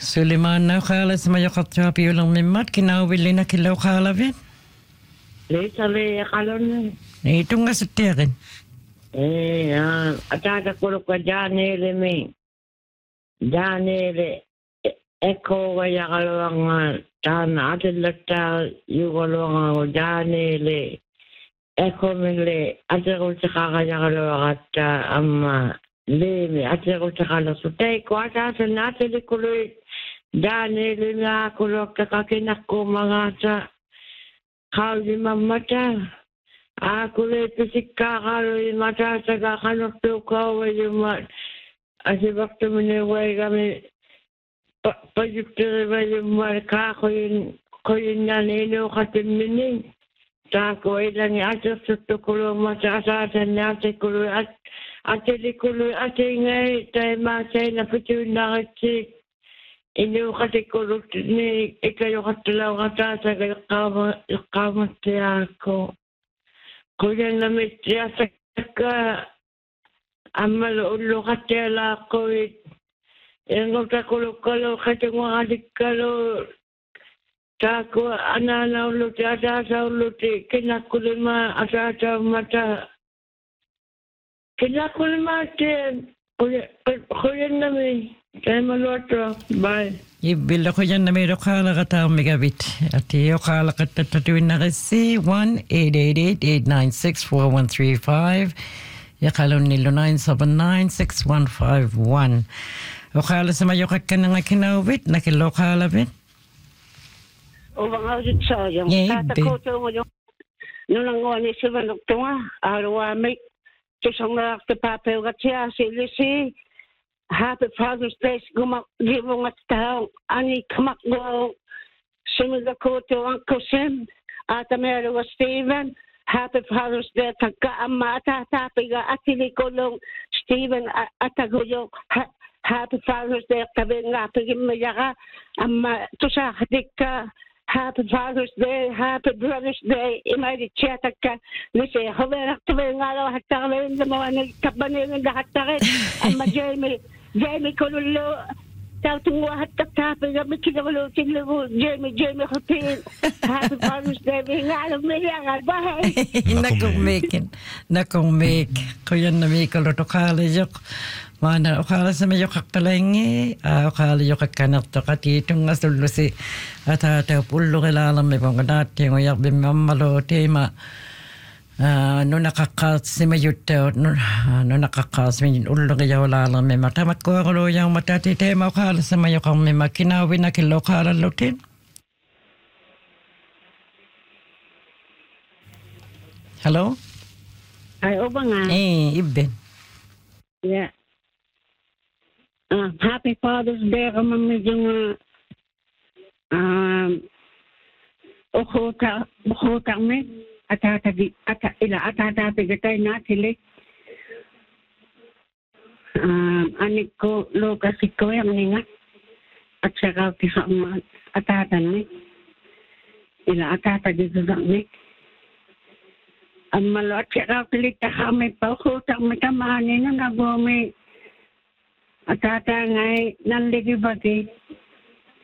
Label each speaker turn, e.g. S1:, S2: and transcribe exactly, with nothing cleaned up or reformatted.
S1: Suliman na kala sa mayo katsapi ulang mimat kinawili na kilaw kalawin.
S2: Le sale kalon.
S1: Ito nga sa tiyakin.
S2: Eh, ah, atata ko ka janele me. Janele eko kaya kalawang tana atin lata yung kalawang janele. Eko mele atin ko sa kakaya kalawang at ama leme atin ko sa kalawang sutay ko atata natin ikuloy janele nga kulok kakakinak ko mga sa kawli mamata. Aku le pisika kalau mata saya kanok tu kau cuma asyik waktu menewai kami pajak terus mereka koin koin yang ini khatim mini tak koin lagi asyik satu kalau mata saya dan nanti kalau asyik kalau asyik ngai tema saya nak pergi nak cik ini khatim kalau ni ikayo khatilau kata saya kau kau mesti aku Kuya na mitya sa ka amal ulo katela ko yung kakulo-kulo kati mga adikalo tako anana ulo ti asasa ulo ti kinakulima asasa mata kinakulima ti kuya na mi kaya maluto bye.
S1: Ibila ko yan na may rokala ka taong megabit. At iyo kala ka tatatuin na kasi one eight eight eight, eight nine six, four one three five. Yakalon nilo nine seven nine, six one five one. O kala sa mayo ka ka nga kinawit, nakilokala bit?
S3: O mga ulit sa yung tatakoto mo yung nunanguan ni si Manok Tunga. Arawa may tusang na kapapel ka siya si Lisi. Happy Father's Day gumagibong at taong ani kamakgo sumida ko to Uncle Sim at America Steven. Happy Father's Day tagkaama at tatapiga at tilikulong Steven at taguyong Happy Father's Day tabi nga pagimaya ka ama to sa hadik ka Happy Father's Day, Happy Brother's Day. Imay di chetak ka. Nisi, hawerak tabi nga law hatakalayin na mga nagkabanin ng lahatakin. Ama Jamie, Jamie Kululo. Tao tungo hatak-tapin kami kinawulutin lumo. Jamie, Jamie Hupin. Happy Father's Day. Nga alam miliyangan. Bahay.
S1: Nakong mekin. Nakong mek. Kuyan na may kalotokala yok. Mana okala sa mayo kakalangi, okala yo kakanak to katitong asulo si atata pullo kilala may pang dati ng yak bimamalo tema no nakakas si mayo to no nakakas min ullo kaya wala lang may matamat ko ako yung matati tema okala sa mayo kang may makinawi na kilokala lutin. Hello?
S3: Ay, o ba nga?
S1: Eh, Iben.
S3: Yeah. Uh, happy Father's Day ka mamedyo nga um, ukhuta ukhuta me atata ata ila atata bigatay na sila um, anik ko loka si ko yung ninga at saka kisa atata me ila atata dito na me ang malo at saka kilita kami pa ukhuta me kamahanin na nagwami Atata ngay nanligi bagi